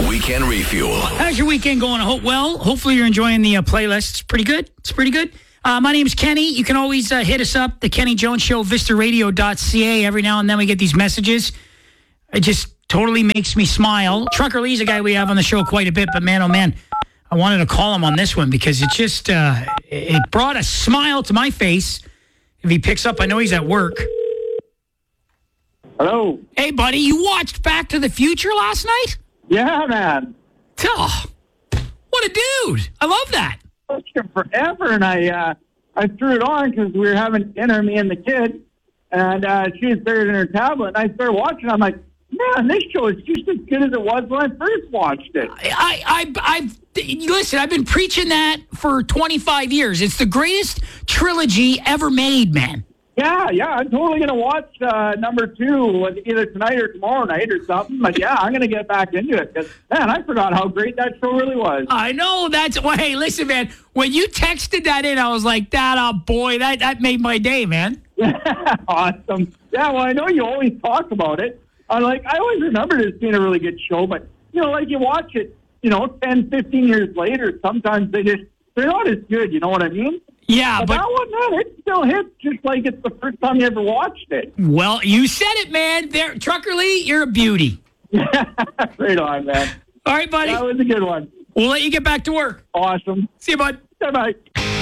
Weekend Refuel. How's your weekend going? Hopefully you're enjoying the playlist. It's pretty good. My name's Kenny. You can always hit us up, the Kenny Jones Show, vistaradio.ca. Every now and then we get these messages. It just totally makes me smile. Trucker Lee's a guy we have on the show quite a bit, but man, oh man, I wanted to call him on this one because it just, it brought a smile to my face. If he picks up, I know he's at work. Hello. Hey, buddy, you watched Back to the Future last night? Yeah, man. Oh, what a dude. I love that. I watched it forever, and I threw it on because we were having dinner, me and the kid, and she was buried in her tablet, and I started watching. I'm like, man, this show is just as good as it was when I first watched it. Listen, I've been preaching that for 25 years. It's the greatest trilogy ever made, man. Yeah, I'm totally going to watch number 2 either tonight or tomorrow night or something. But, yeah, I'm going to get back into it. Because, man, I forgot how great that show really was. I know. Hey, listen, man. When you texted that in, I was like, that made my day, man. Awesome. Yeah, well, I know you always talk about it. I always remember it as being a really good show. But, you watch it, 10, 15 years later, sometimes they're not as good. You know what I mean? Yeah, but that one, man, it still hits just like it's the first time you ever watched it. Well, you said it, man. There, Trucker Lee, you're a beauty. Right on, man. All right, buddy. That was a good one. We'll let you get back to work. Awesome. See you, bud. Bye-bye.